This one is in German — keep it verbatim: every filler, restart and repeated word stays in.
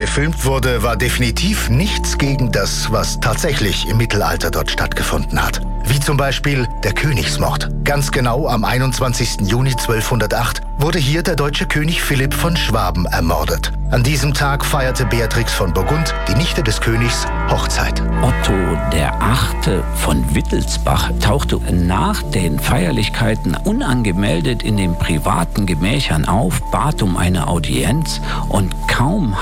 gefilmt wurde, war definitiv nichts gegen das, was tatsächlich im Mittelalter dort stattgefunden hat. Wie zum Beispiel der Königsmord. Ganz genau am einundzwanzigsten Juni zwölfhundertacht wurde hier der deutsche König Philipp von Schwaben ermordet. An diesem Tag feierte Beatrix von Burgund, die Nichte des Königs, Hochzeit. Otto der Achte von Wittelsbach tauchte nach den Feierlichkeiten unangemeldet in den privaten Gemächern auf, bat um eine Audienz und kaum